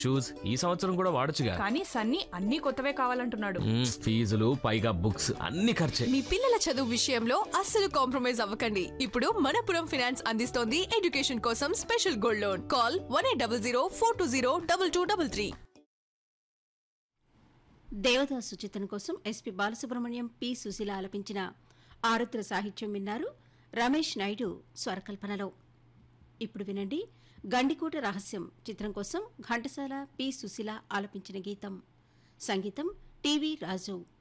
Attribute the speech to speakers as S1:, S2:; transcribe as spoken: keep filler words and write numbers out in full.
S1: Shoes ఈ సంవత్సరం కూడా వాడొచ్చుగా.
S2: కానీ సన్నీ అన్ని కొత్తవే కావాలంటున్నాడు.
S1: మ్మ్, ఫీజులు పైగా బుక్స్ అన్ని ఖర్చే.
S3: మీ పిల్లల చదువు విషయంలో అస్సలు కాంప్రమైజ్ అవ్వకండి. ఇప్పుడు మనపురం ఫైనాన్స్ అందిస్తోంది ఎడ్యుకేషన్ కోసం special gold loan. Call one eight double zero four two zero double two double three.
S4: Devadasu చిత్రం కోసం ఎస్పి బాలసుబ్రహ్మణ్యం, పి సుశీల ఆలపించిన ఆరుద్ర సాహిత్యం విన్నారు. రమేష్ నాయుడు స్వరకల్పనలో. ఇప్పుడు వినండి గండికోట రహస్యం చిత్రం కోసం ఘంటసాల, పి సుశీల ఆలపించిన గీతం. సంగీతం టివి రాజు.